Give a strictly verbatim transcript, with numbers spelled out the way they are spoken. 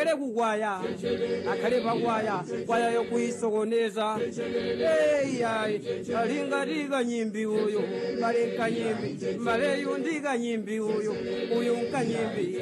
abwere kukwaya akhale pakwaya kwaya yokuisokoneza eyayi alinga ndikanyimbi uyu male nkanyimbi maleyu ndikanyimbi uyu uyu nkanyimbi